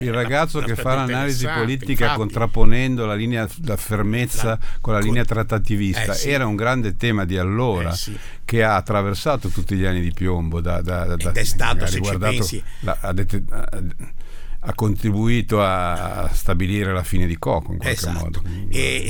Il ragazzo che fa l'analisi politica infatti, contrapponendo la fermezza con la linea trattativista era un grande tema di allora, che ha attraversato tutti gli anni di piombo ed è stato, se ci pensi, ha contribuito a stabilire la fine di Coco in qualche modo. E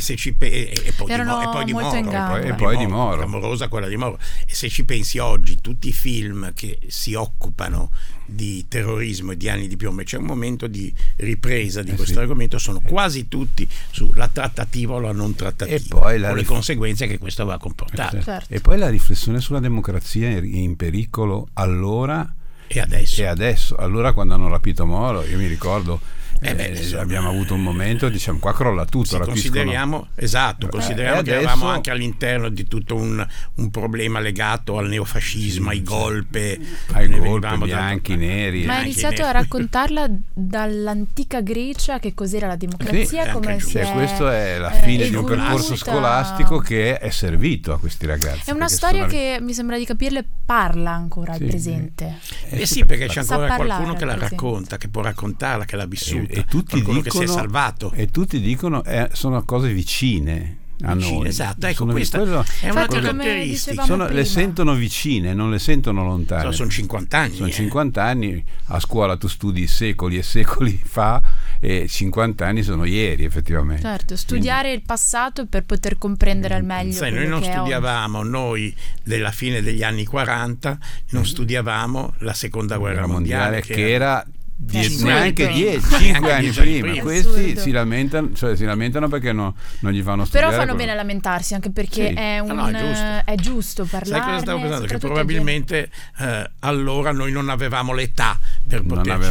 poi di Moro, clamorosa quella di Moro. E se ci pensi oggi, tutti i film che si occupano di terrorismo e di anni di piombo, c'è un momento di ripresa di questo argomento, sono quasi tutti sulla trattativa o la non trattativa, e poi con le conseguenze che questo va a comportare. Certo. E poi la riflessione sulla democrazia in pericolo allora e adesso. Allora, quando hanno rapito Moro, io mi ricordo abbiamo avuto un momento, diciamo, qua crolla tutto. Consideriamo che eravamo anche all'interno di tutto un problema legato al neofascismo, ai golpe bianchi, neri. Ma ha iniziato a raccontarla dall'antica Grecia, che cos'era la democrazia, questa è la fine di un percorso scolastico che è servito a questi ragazzi. È una storia che mi sembra di capirle parla ancora al presente. Perché c'è ancora qualcuno che la racconta, che può raccontarla, che l'ha vissuta. E tutti dicono che si è salvato. E tutti dicono sono cose vicine a noi. Esatto, ecco, questa è una caratteristica. Le sentono vicine, non le sentono lontane. Sono 50 anni. Sono 50 anni, a scuola tu studi secoli e secoli fa, e 50 anni sono ieri, effettivamente. Certo, studiare il passato per poter comprendere al meglio. Noi non studiavamo, noi della fine degli anni 40, non studiavamo la seconda guerra mondiale, che era neanche 5 anni prima. Questi si lamentano perché non gli fanno studiare. Però fanno bene a lamentarsi, anche perché è giusto parlare. Sai cosa stavo pensando? Che probabilmente allora noi non avevamo l'età per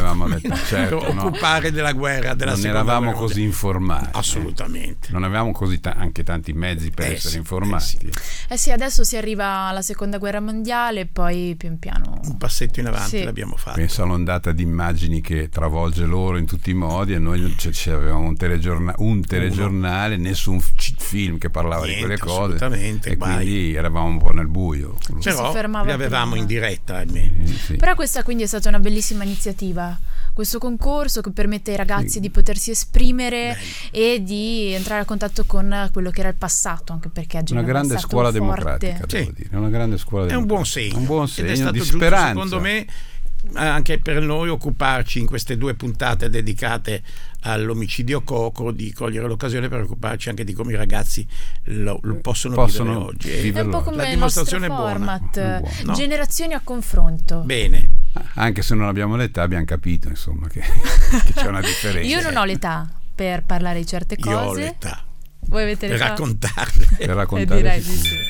occupare della guerra, della non seconda eravamo guerra così informati. Assolutamente. Non avevamo così anche tanti mezzi per essere informati. Adesso si arriva alla seconda guerra mondiale, poi pian piano un passetto in avanti l'abbiamo fatto. Penso all'ondata di immagini che travolge loro in tutti i modi, e noi avevamo un telegiornale, nessun film che parlava di quelle cose, e quindi eravamo un po' nel buio. Però li avevamo in diretta. Però questa quindi è stata una bellissima iniziativa, questo concorso che permette ai ragazzi di potersi esprimere e di entrare a contatto con quello che era il passato, anche perché una grande scuola democratica, devo dire. Una grande scuola democratica. È un buon segno di speranza, secondo me, anche per noi occuparci in queste 2 puntate dedicate all'omicidio Coco, di cogliere l'occasione per occuparci anche di come i ragazzi lo possono vivere oggi. È un po' come la il dimostrazione nostro format, no? Generazioni a confronto. Bene. Anche se non abbiamo l'età, abbiamo capito, insomma, che c'è una differenza. Io non ho l'età per parlare di certe cose. Io ho l'età. Voi avete l'età? Per raccontarle. Direi di sì.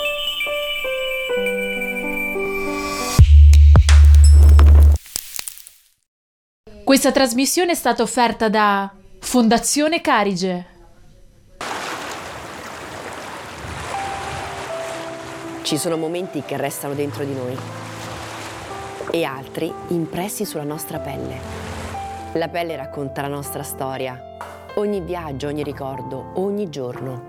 Questa trasmissione è stata offerta da Fondazione Carige. Ci sono momenti che restano dentro di noi e altri impressi sulla nostra pelle. La pelle racconta la nostra storia, ogni viaggio, ogni ricordo, ogni giorno.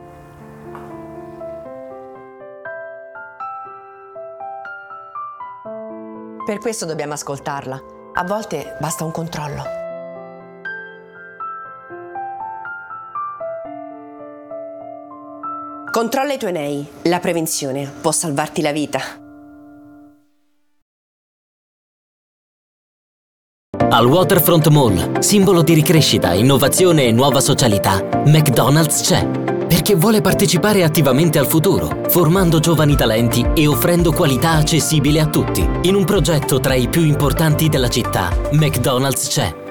Per questo dobbiamo ascoltarla. A volte basta un controllo. Controlla i tuoi nei. La prevenzione può salvarti la vita. Al Waterfront Mall, simbolo di ricrescita, innovazione e nuova socialità, McDonald's c'è. Perché vuole partecipare attivamente al futuro, formando giovani talenti e offrendo qualità accessibile a tutti. In un progetto tra i più importanti della città, McDonald's c'è.